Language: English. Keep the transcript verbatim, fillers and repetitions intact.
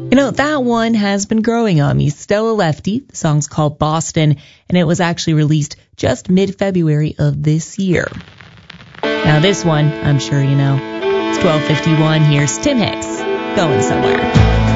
You know, that one has been growing on me. Stella Lefty. The song's called Boston, and it was actually released just mid-February of this year. Now this one, I'm sure you know. It's twelve fifty-one. Here's Tim Hicks, Going Somewhere.